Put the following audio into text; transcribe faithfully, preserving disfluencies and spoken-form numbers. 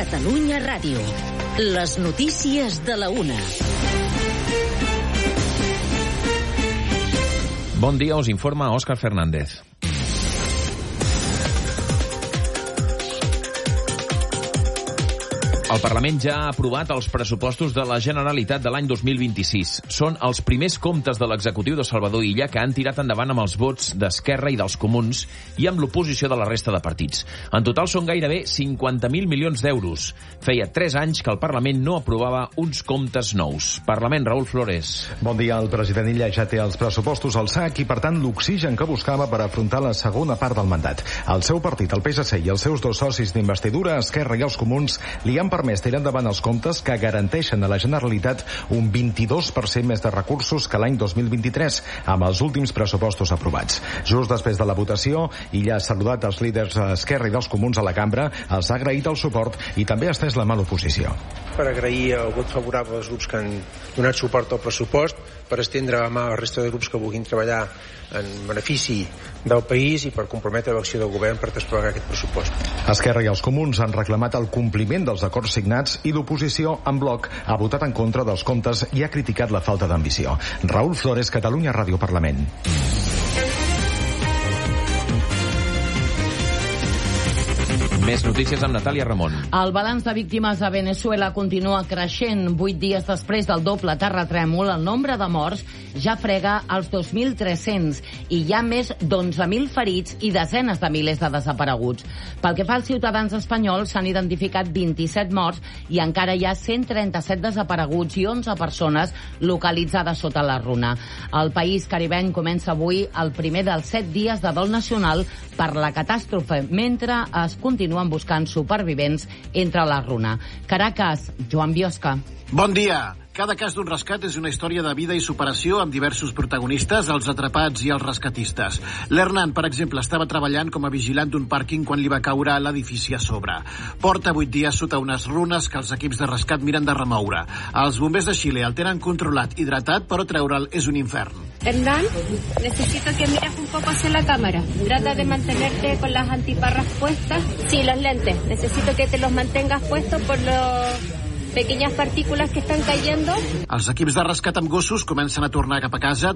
Catalunya Ràdio. Les notícies de la una. Bon dia, us informa Òscar Fernández. El Parlament ja ha aprovat els pressupostos de la Generalitat de l'any dos mil vint-i-sis. Són els primers comptes de l'executiu de Salvador Illa que han tirat endavant amb els vots d'Esquerra i dels Comuns i amb l'oposició de la resta de partits. En total són gairebé cinquanta mil milions d'euros. Feia tres anys que el Parlament no aprovava uns comptes nous. Parlament, Raúl Flores. Bon dia. El president Illa ja té els pressupostos al sac i, per tant, l'oxigen que buscava per afrontar la segona part del mandat. El seu partit, el P S C, i els seus dos socis d'investidura, Esquerra i els Comuns, li han permès tirar endavant els comptes que garanteixen a la Generalitat un vint-i-dos per cent més de recursos que l'any dos mil vint-i-tres, amb els últims pressupostos aprovats. Just després de la votació, Illa ha saludat els líders d'Esquerra i dels Comuns a la cambra, els ha agraït el suport i també ha estès la mà a l'oposició. Per agrair el vot favorable als grups que han donat suport al pressupost, per estendre la mà a la resta de grups que vulguin treballar en benefici del país i per comprometre l'acció del govern per desplegar aquest pressupost. Esquerra i els Comuns han reclamat el compliment dels acords signats i l'oposició, en bloc, ha votat en contra dels comptes i ha criticat la falta d'ambició. Raúl Flores, Catalunya Ràdio Parlament. Més notícies amb Natàlia Ramon. El balanç de víctimes a Venezuela continua creixent. Vuit dies després del doble terratrèmol, el nombre de morts ja frega els dos mil tres-cents i hi ha més d'onze mil ferits i desenes de milers de desapareguts. Pel que fa als ciutadans espanyols, s'han identificat vint-i-set morts i encara hi ha cent trenta-set desapareguts i onze persones localitzades sota la runa. El país caribeny comença avui el primer dels set dies de dol nacional per la catàstrofe, mentre es continuen buscant supervivents entre la runa. Caracas, Joan Biosca. Bon dia. Cada cas d'un rescat és una història de vida i superació amb diversos protagonistes, els atrapats i els rescatistes. L'Hernan, per exemple, estava treballant com a vigilant d'un pàrquing quan li va caure l'edifici a sobre. Porta vuit dies sota unes runes que els equips de rescat miren de remoure. Els bombers de Xile el tenen controlat, hidratat, però treure'l és un infern. Hernán, necesito que mires un poco hacia la cámara. Trata de mantenerte con las antiparras puestas. Sí, los lentes. Necesito que te los mantengas puestos por los pequeñas partículas que estan cayendo. Els equips de rescat amb gossos comencen a tornar cap a casa,